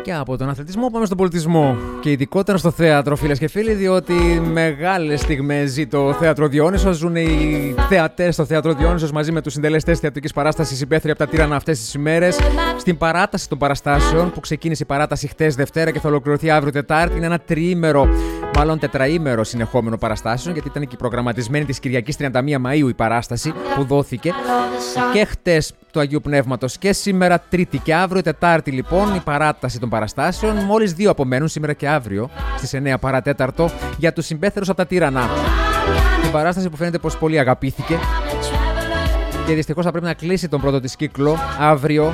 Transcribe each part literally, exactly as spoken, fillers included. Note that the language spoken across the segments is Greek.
Και από τον αθλητισμό πάμε στον πολιτισμό και ειδικότερα στο θέατρο, φίλες και φίλοι, διότι μεγάλες στιγμές ζει το θέατρο Διόνυσος. Ζουν οι θεατές στο θέατρο Διόνυσος μαζί με τους συντελεστές θεατρικής παράστασης υπαίθρια από τα Τύρανα αυτές τις ημέρες. Στην παράταση των παραστάσεων που ξεκίνησε η παράταση χτες Δευτέρα και θα ολοκληρωθεί αύριο Τετάρτη, είναι ένα τριήμερο, μάλλον τετραήμερο συνεχόμενο παραστάσεων, γιατί ήταν και προγραμματισμένη της Κυριακής τριάντα μία Μαΐου η παράσταση που δόθηκε και χτες του Αγίου Πνεύματος και σήμερα Τρίτη και αύριο Τετάρτη, λοιπόν, η παράταση των παραστάσεων. Μόλις δύο απομένουν, σήμερα και αύριο στις εννέα παρατέταρτο, για τους συμπαίθερους από τα Τύρανα. Η παράσταση που φαίνεται πως πολύ αγαπήθηκε και δυστυχώς θα πρέπει να κλείσει τον πρώτο της κύκλο αύριο,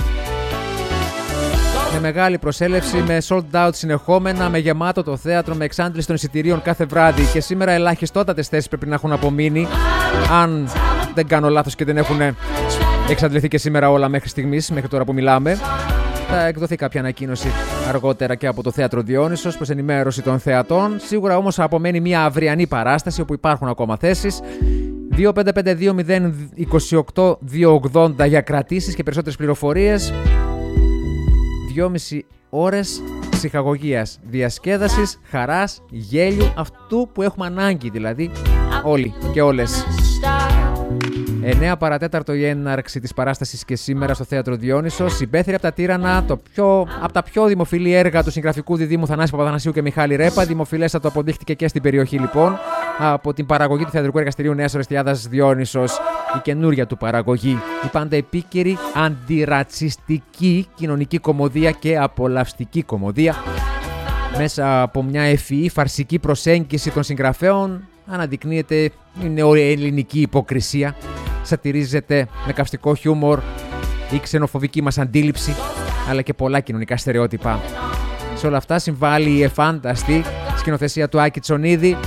με μεγάλη προσέλευση, με sold out συνεχόμενα, με γεμάτο το θέατρο, με εξάντληση των εισιτηρίων κάθε βράδυ. Και σήμερα ελάχιστότατες θέσεις πρέπει να έχουν απομείνει, αν δεν κάνω λάθος και δεν έχουν εξαντληθεί και σήμερα όλα μέχρι στιγμής, μέχρι τώρα που μιλάμε. Θα εκδοθεί κάποια ανακοίνωση αργότερα και από το θέατρο Διόνυσος προς ενημέρωση των θεατών. Σίγουρα όμως απομένει μια αυριανή παράσταση όπου υπάρχουν ακόμα θέσεις. δύο πέντε πέντε δύο μηδέν είκοσι οκτώ δύο ογδόντα για κρατήσεις και περισσότερες πληροφορίες. δυόμιση ώρες ψυχαγωγίας, διασκέδασης, χαράς, γέλιου, αυτού που έχουμε ανάγκη δηλαδή όλοι και όλες. εννέα παρατέταρτο η έναρξη της παράστασης και σήμερα στο θέατρο Διόνυσος. Συμπαίθεροι από τα Τύρανα, το πιο, από τα πιο δημοφιλή έργα του συγγραφικού διδήμου Θανάση Παπαθανασίου και Μιχάλη Ρέπα. Δημοφιλέστατο αποδείχτηκε και στην περιοχή, λοιπόν, από την παραγωγή του θεατρικού εργαστηρίου Νέας Ορεστιάδας Διόνυσος. Η καινούρια του παραγωγή, η πάντα επίκαιρη, αντιρατσιστική κοινωνική κωμωδία και απολαυστική κωμωδία. Μέσα από μια ευφυή φαρσική προσέγγιση των συγγραφέων αναδεικνύεται η νεοελληνική υποκρισία. Σατυρίζεται με καυστικό χιούμορ η ξενοφοβική μας αντίληψη, αλλά και πολλά κοινωνικά στερεότυπα. Σε όλα αυτά συμβάλλει η εφάνταστη σκηνοθεσία του Άκη Τσονίδη,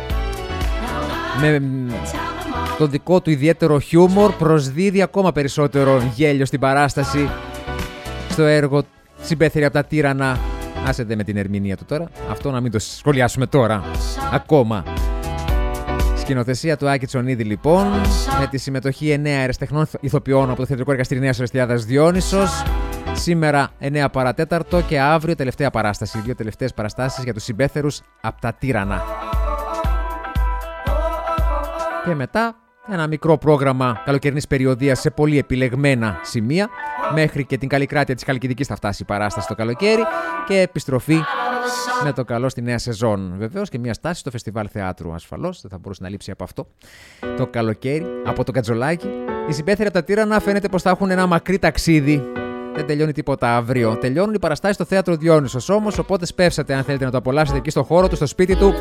με το δικό του ιδιαίτερο χιούμορ προσδίδει ακόμα περισσότερο γέλιο στην παράσταση, στο έργο Συμπαίθεροι από τα Τύρανα. Άσε δε με την ερμηνεία του τώρα, αυτό να μην το σχολιάσουμε τώρα ακόμα. Σκηνοθεσία του Άκη Τσονίδη, λοιπόν, με τη συμμετοχή εννέα αεραστεχνών ηθοποιών από το θεατρικό εργαστήριο Νέας Ορεστιάδας Διόνυσος. Σήμερα εννέα παρατέταρτο και αύριο τελευταία παράσταση. Δύο τελευταίες παραστάσεις για τους συμπαίθερους από τα Τύρανα. Και μετά ένα μικρό πρόγραμμα καλοκαιρινής περιοδίας σε πολύ επιλεγμένα σημεία. Μέχρι και την Καλλικράτεια της Χαλκιδικής θα φτάσει η παράσταση το καλοκαίρι και επιστροφή με το καλό στη νέα σεζόν. Βεβαίως και μια στάση στο φεστιβάλ θεάτρου, ασφαλώς, δεν θα μπορούσε να λείψει από αυτό. Το καλοκαίρι, από το Κατζολάκι. Οι συμπαίθεροι από τα Τύρανα φαίνεται πως θα έχουν ένα μακρύ ταξίδι. Δεν τελειώνει τίποτα αύριο. Τελειώνουν οι παραστάσεις στο θέατρο Διόνυσος όμως, οπότε σπεύσατε αν θέλετε να το απολαύσετε εκεί στο χώρο του, στο σπίτι του.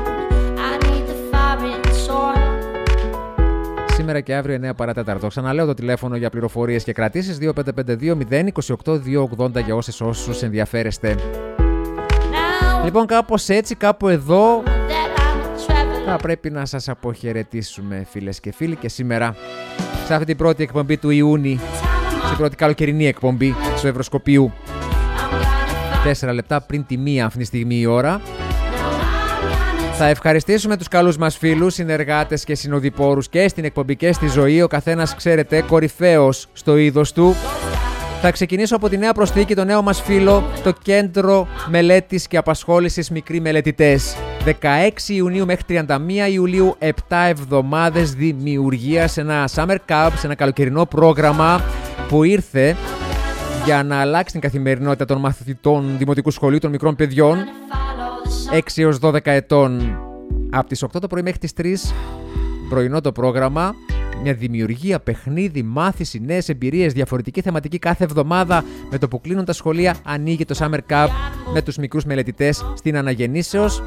Σήμερα και αύριο εννέα παρατέταρτο. Ξαναλέω το τηλέφωνο για πληροφορίες και κρατήσεις δύο πέντε πέντε δύο μηδέν είκοσι οκτώ δύο ογδόντα για όσες όσους ενδιαφέρεστε. Λοιπόν, κάπως έτσι, κάπου εδώ θα πρέπει να σας αποχαιρετήσουμε, φίλες και φίλοι, και σήμερα σε αυτή την πρώτη εκπομπή του Ιούνιου, στην πρώτη καλοκαιρινή εκπομπή του Ευρωσκοπίου. Τέσσερα λεπτά πριν τη μία αυτή τη στιγμή η ώρα. Θα ευχαριστήσουμε τους καλούς μας φίλους, συνεργάτες και συνοδοιπόρους και στην εκπομπή και στη ζωή. Ο καθένας, ξέρετε, κορυφαίος στο είδος του. Θα ξεκινήσω από τη νέα προσθήκη, το νέο μας φίλο, το Κέντρο Μελέτης και Απασχόλησης Μικροί Μελετητές. δεκαέξι Ιουνίου μέχρι τριάντα μία Ιουλίου, επτά εβδομάδες δημιουργίας, ένα summer camp, σε ένα καλοκαιρινό πρόγραμμα που ήρθε για να αλλάξει την καθημερινότητα των μαθητών δημοτικού σχολείου των μικρών παιδιών έξι έως δώδεκα ετών. Από τις οκτώ το πρωί μέχρι τις τρεις πρωινό το πρόγραμμα. Μια δημιουργία, παιχνίδι, μάθηση, νέες εμπειρίες, διαφορετική θεματική κάθε εβδομάδα. Με το που κλείνουν τα σχολεία ανοίγει το Summer Cup με τους μικρούς μελετητές στην Αναγεννήσεως.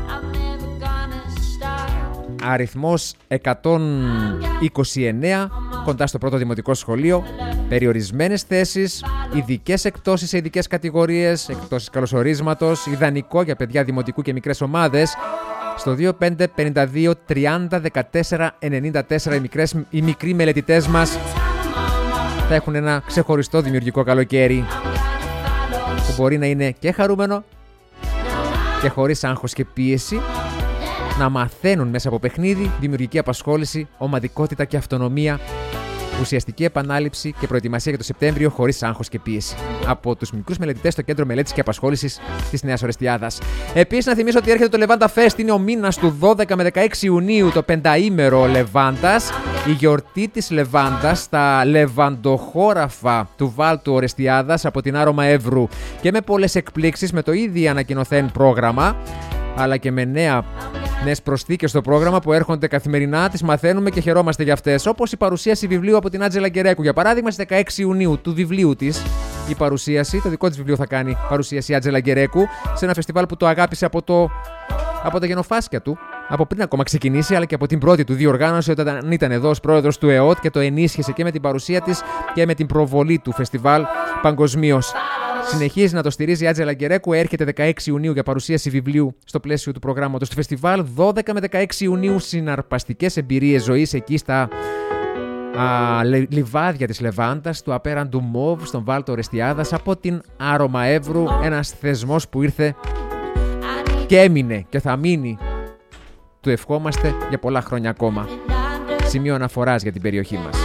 Αριθμός εκατόν είκοσι εννέα, κοντά στο πρώτο δημοτικό σχολείο. Περιορισμένες θέσεις, ειδικές εκπτώσεις σε ειδικές κατηγορίες, εκπτώσεις καλωσορίσματος, ιδανικό για παιδιά δημοτικού και μικρές ομάδες. Στο δύο πέντε πενήντα δύο τριάντα δεκατέσσερα ενενήντα τέσσερα οι, μικρές, οι μικροί μελετητές μας θα έχουν ένα ξεχωριστό δημιουργικό καλοκαίρι που μπορεί να είναι και χαρούμενο και χωρίς άγχος και πίεση, να μαθαίνουν μέσα από παιχνίδι, δημιουργική απασχόληση, ομαδικότητα και αυτονομία Ουσιαστική επανάληψη και προετοιμασία για το Σεπτέμβριο χωρίς άγχος και πίεση. Από τους μικρούς μελετητές στο Κέντρο Μελέτης και Απασχόλησης της Νέας Ορεστιάδας. Επίσης, να θυμίσω ότι έρχεται το Levanta Fest. Είναι ο μήνας του δώδεκα με δεκαέξι Ιουνίου, το πενταήμερο Λεβάντας. Η γιορτή της Λεβάντας στα λεβαντοχώραφα του Βάλτου Ορεστιάδας από την Άρωμα Εύρου. Και με πολλές εκπλήξεις, με το ήδη ανακοινωθέν πρόγραμμα, αλλά και με νέα, νέες προσθήκες στο πρόγραμμα που έρχονται καθημερινά, τις μαθαίνουμε και χαιρόμαστε για αυτές. Όπως η παρουσίαση βιβλίου από την Άντζελα Γκερέκου. Για παράδειγμα, στις δεκαέξι Ιουνίου του βιβλίου της, η παρουσίαση, το δικό της βιβλίο θα κάνει παρουσίαση η Άντζελα Γκερέκου, σε ένα φεστιβάλ που το αγάπησε από, το, από τα γενοφάσκια του, από πριν ακόμα ξεκινήσει, αλλά και από την πρώτη του διοργάνωση, όταν ήταν εδώ ως πρόεδρος του ΕΟΤ και το ενίσχυσε και με την παρουσία της και με την προβολή του φεστιβάλ παγκοσμίως. Συνεχίζει να το στηρίζει η Άντζελα Γκερέκου. Έρχεται δεκαέξι Ιουνίου για παρουσίαση βιβλίου στο πλαίσιο του προγράμματος του φεστιβάλ. δώδεκα με δεκαέξι Ιουνίου συναρπαστικές εμπειρίες ζωής εκεί στα α, λιβάδια της Λεβάντας, του απέραντου Μόβ, στον Βάλτο Ορεστιάδας, από την Άρωμα Εύρου. Ένας θεσμός που ήρθε και έμεινε και θα μείνει. Του ευχόμαστε για πολλά χρόνια ακόμα. Σημείο αναφοράς για την περιοχή μας.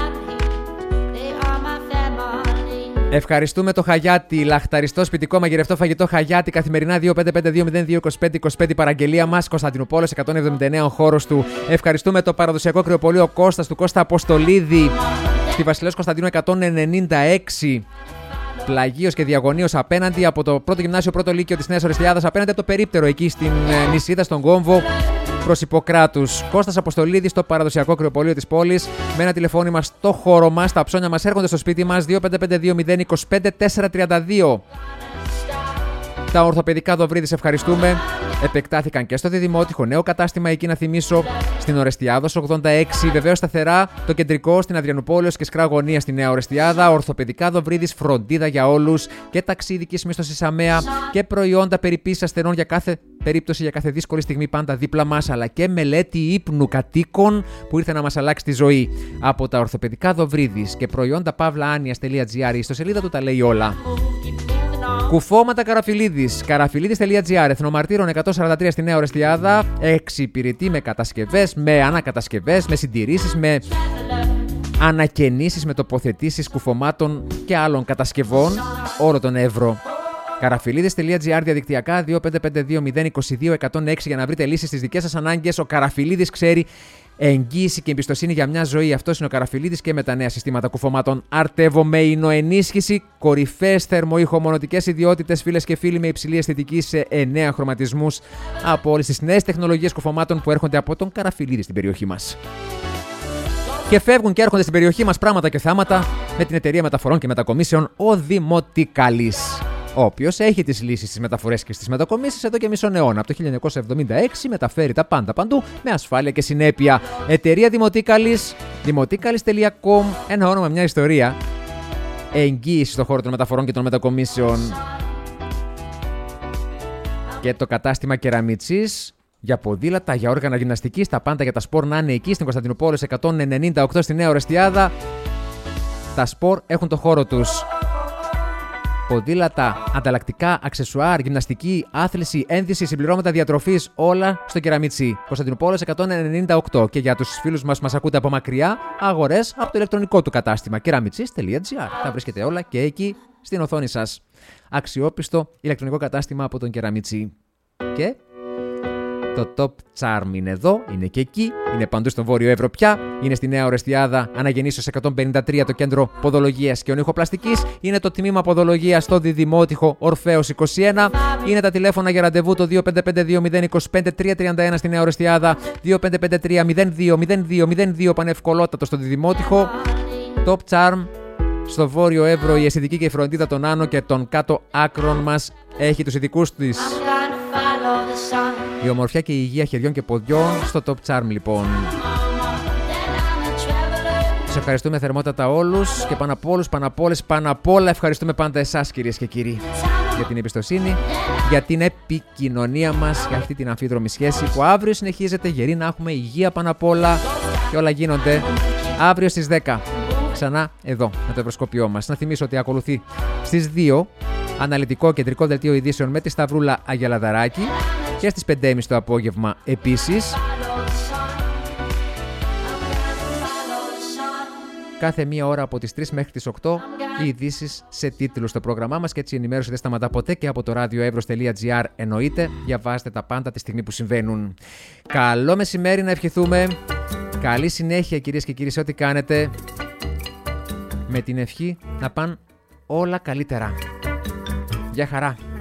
Ευχαριστούμε το Χαγιάτι, λαχταριστό σπιτικό μαγειρευτό φαγητό Χαγιάτι, καθημερινά δύο πέντε πέντε δύο μηδέν δύο είκοσι πέντε είκοσι πέντε, παραγγελία μας, Κωνσταντινούπολης εκατόν εβδομήντα εννέα ο χώρος του. Ευχαριστούμε το παραδοσιακό κρεοπωλείο Κώστας του Κώστα Αποστολίδη, στη Βασιλέως Κωνσταντίνου εκατόν ενενήντα έξι. Πλαγίος και Διαγωνίος απέναντι από το πρώτο γυμνάσιο πρώτο λύκειο της Νέας Ορεστιάδας, απέναντι από το περίπτερο εκεί στην Νησίδα, στον Κόμβο, προς Ιπποκράτους. Κώστας Αποστολίδης στο παραδοσιακό κρεοπωλείο της πόλης, με ένα τηλεφώνημα στο χώρο μας. Τα ψώνια μας έρχονται στο σπίτι μας, δύο πέντε πέντε δύο μηδέν είκοσι πέντε τέσσερα τριάντα δύο. Τα ορθοπαιδικά Δοβρίδης ευχαριστούμε. Επεκτάθηκαν και στο Διδημότυχο, νέο κατάστημα εκεί να θυμίσω, στην Ορεστιάδος ογδόντα έξι. Βεβαίως σταθερά το κεντρικό στην Αδριανουπόλεως και Σκρά Γωνία στη Νέα Ορεστιάδα. Ορθοπαιδικά Δοβρίδης, φροντίδα για όλους και ταξίδικης μίσθωσης ΑΜΕΑ και προϊόντα περιποίησης ασθενών για κάθε περίπτωση, για κάθε δύσκολη στιγμή πάντα δίπλα μας, αλλά και μελέτη ύπνου κατοίκων που ήρθε να μας αλλάξει τη ζωή. Από τα Ορθοπαιδικά Δοβρίδης και προϊόντα pavlaanias.gr, η ιστοσελίδα του τα λέει όλα. Κουφώματα Καραφιλίδης, καραφιλίδης.gr, Εθνομαρτύρων εκατόν σαράντα τρία στη Νέα Ορεστιάδα. Εξυπηρετεί με κατασκευές, με ανακατασκευές, με συντηρήσεις, με ανακαινήσεις, με τοποθετήσεις κουφωμάτων και άλλων κατασκευών. Όρο τον Εύρο. Καραφιλίδης.gr, διαδικτυακά δύο πέντε πέντε δύο μηδέν είκοσι δύο εκατόν έξι για να βρείτε λύσεις στις δικές σας ανάγκες. Ο Καραφιλίδης ξέρει. Εγγύηση και εμπιστοσύνη για μια ζωή. Αυτός είναι ο Καραφιλίδης και με τα νέα συστήματα κουφωμάτων Αρτεύο με εινοενίσχυση. Κορυφαίες θερμοϊχομονωτικές ιδιότητες, φίλες και φίλοι, με υψηλή αισθητική σε εννέα χρωματισμούς από όλες τις νέες τεχνολογίες κουφωμάτων που έρχονται από τον Καραφιλίδη στην περιοχή μας. Και φεύγουν και έρχονται στην περιοχή μας πράγματα και θάματα με την εταιρεία μεταφορών και μετακομίσεων ο Δημοτικάλης, ο οποίος έχει τις λύσεις στις μεταφορές και στις μετακομίσεις εδώ και μισό αιώνα. Από το χίλια εννιακόσια εβδομήντα έξι μεταφέρει τα πάντα παντού με ασφάλεια και συνέπεια. Εταιρεία Δημοτικάλης, δημοτικάλης τελεία com, ένα όνομα, μια ιστορία. Εγγύηση στον χώρο των μεταφορών και των μετακομίσεων. Και το κατάστημα Κεραμιτσής για ποδήλατα, για όργανα γυμναστικής, τα πάντα για τα σπορ να είναι εκεί στην Κωνσταντινούπολης εκατόν ενενήντα οκτώ στη Νέα Ορεστιάδα. Τα σπορ έχουν το χώρο τους. Ποδήλατα, ανταλλακτικά, αξεσουάρ, γυμναστική, άθληση, ένδυση, συμπληρώματα διατροφής, όλα στο Κεραμίτσι. Κωνσταντινούπολης εκατόν ενενήντα οκτώ. Και για τους φίλους μας που μας ακούτε από μακριά, αγορές από το ηλεκτρονικό του κατάστημα κεραμιτσής.gr. Τα βρίσκετε όλα και εκεί στην οθόνη σας. Αξιόπιστο ηλεκτρονικό κατάστημα από τον Κεραμίτσι. Και το Top Charm είναι εδώ, είναι και εκεί, είναι παντού στον Βόρειο Εύρο πια, είναι στη Νέα Ορεστιάδα, αναγεννήσεως εκατόν πενήντα τρία το κέντρο ποδολογίας και ονειχοπλαστικής, είναι το τμήμα ποδολογίας στο Διδημότυχο Ορφέως είκοσι ένα, είναι τα τηλέφωνα για ραντεβού το δύο πέντε πέντε δύο μηδέν είκοσι πέντε τρία τριάντα ένα στη Νέα Ορεστιάδα, δύο πέντε πέντε τρία μηδέν δύο μηδέν δύο μηδέν δύο πανευκολότατο στο Διδημότυχο. Top Charm στο Βόρειο Εύρο, η αισθητική και η φροντίδα των άνω και των κάτω άκρων μας έχει τους ειδικούς της. Η ομορφιά και η υγεία χεριών και ποδιών στο Top Charm λοιπόν. Σας ευχαριστούμε θερμότατα όλους και πάνω απ' όλους, πάνω απ' όλες, πάνω απ' όλα ευχαριστούμε πάντα εσάς κυρίες και κύριοι για την εμπιστοσύνη, για την επικοινωνία μας, για αυτή την αμφίδρομη σχέση που αύριο συνεχίζεται, γεροί να έχουμε, υγεία πάνω απ' όλα και όλα γίνονται αύριο στις δέκα. Ξανά εδώ με το ευρωσκόπιό μας. Να θυμίσω ότι ακολουθεί στις δύο αναλυτικό κεντρικό δελτίο ειδήσεων με τη Σταυρούλα Αγελαδαράκη και στις πέντε και μισή το απόγευμα επίσης. κάθε μία ώρα από τις τρεις μέχρι τις οκτώ οι ειδήσεις σε τίτλους στο πρόγραμμά μας και έτσι η ενημέρωση δεν σταματά ποτέ και από το radioevros τελεία gr εννοείται. Διαβάστε τα πάντα τη στιγμή που συμβαίνουν. Καλό μεσημέρι να ευχηθούμε. Καλή συνέχεια κυρίες και κύριοι σε ό,τι κάνετε. Με την ευχή να πάνε όλα καλύτερα. Γεια χαρά.